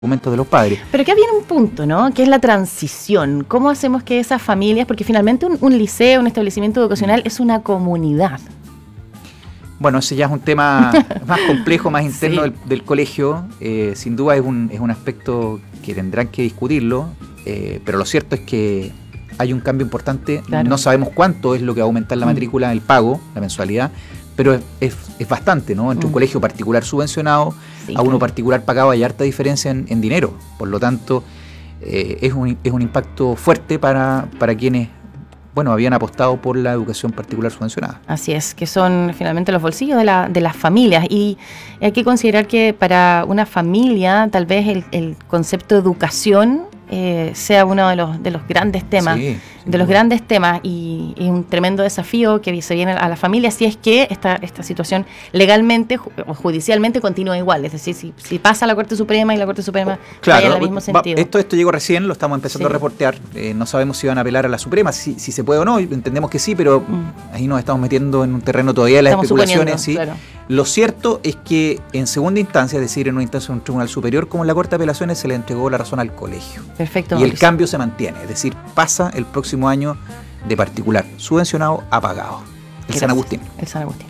argumentos de los padres. Pero acá viene un punto, ¿no? Que es la transición. ¿Cómo hacemos que esas familias, porque finalmente un liceo, un establecimiento educacional es una comunidad? Bueno, ese ya es un tema más complejo, más interno Sí. del colegio. Sin duda es un aspecto que tendrán que discutirlo, pero lo cierto es que hay un cambio importante. Claro. No sabemos cuánto es lo que va a aumentar la matrícula, el pago, la mensualidad, pero es bastante, ¿no? Entre un colegio particular subvencionado Sí, a uno claro. particular pagado hay harta diferencia en dinero. Por lo tanto, es un impacto fuerte para quienes, bueno, habían apostado por la educación particular subvencionada. Así es, que son finalmente los bolsillos de las familias. Y hay que considerar que para una familia tal vez el concepto de educación sea uno de los grandes temas. Sí, De los grandes temas, y es un tremendo desafío que se viene a la familia si es que esta situación legalmente o judicialmente continúa igual. Es decir, si pasa a la Corte Suprema y la Corte Suprema vaya en el mismo sentido. Esto llegó recién, lo estamos empezando Sí. a reportear. No sabemos si van a apelar a la Suprema, si se puede o no. Entendemos que sí, pero ahí nos estamos metiendo en un terreno todavía de las Estamos especulaciones. suponiendo, ¿sí? claro. Lo cierto es que en segunda instancia, es decir, en una instancia de un tribunal superior, como en la Corte de Apelaciones, se le entregó la razón al colegio. Perfecto. Y el Mauricio. cambio se mantiene, es decir, pasa el próximo año de particular subvencionado a pagado. El Gracias. San Agustín. El San Agustín.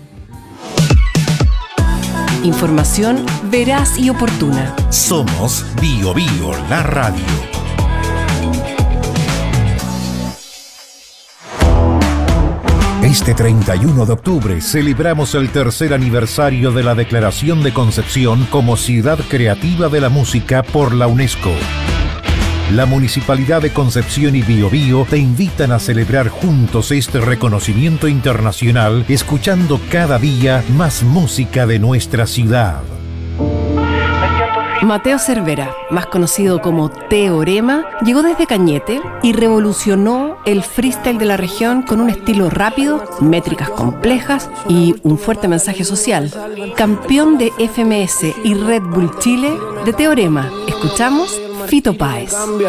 Información veraz y oportuna. Somos Bio Bio, la radio. Este 31 de octubre celebramos el tercer aniversario de la Declaración de Concepción como Ciudad Creativa de la Música por la UNESCO. La Municipalidad de Concepción y Biobío te invitan a celebrar juntos este reconocimiento internacional, escuchando cada día más música de nuestra ciudad. Mateo Cervera, más conocido como Teorema, llegó desde Cañete y revolucionó el freestyle de la región con un estilo rápido, métricas complejas y un fuerte mensaje social. Campeón de FMS y Red Bull Chile, de Teorema, escuchamos Fito Páez.